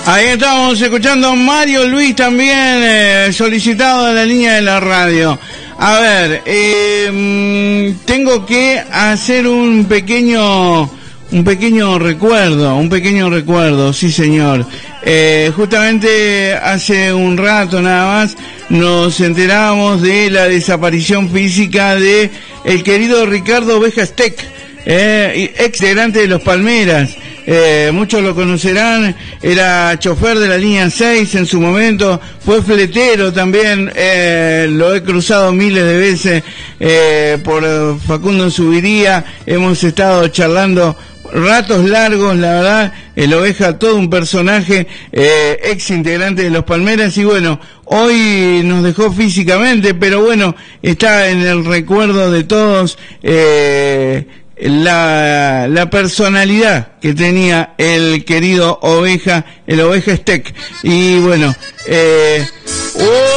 Ahí estamos escuchando a Mario Luis también, solicitado de la línea de la radio. A ver, tengo que hacer un pequeño recuerdo, sí señor. Justamente hace un rato nada más nos enteramos de la desaparición física de el querido Ricardo Oveja Steck, ex integrante de Los Palmeras. Muchos lo conocerán, era chofer de la línea 6 en su momento, fue fletero también, lo he cruzado miles de veces por Facundo Subiría, hemos estado charlando ratos largos, la verdad, el Oveja todo un personaje, ex integrante de Los Palmeras, y bueno, hoy nos dejó físicamente, pero bueno, está en el recuerdo de todos, la personalidad que tenía el querido Oveja, el Oveja Steck. Y bueno,